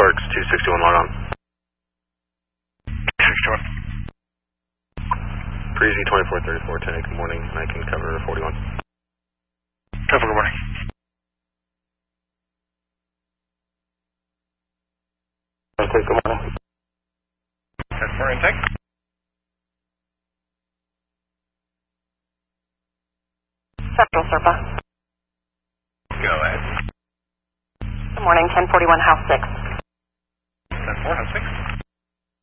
Parks 261 log on. 61. Breezy 2434, 10 good morning, and I can cover 41. Cover, good morning. Okay, good morning. That's for intake. Central Serpa. Go ahead. Good morning, 1041 House 6. 10-4, House 6.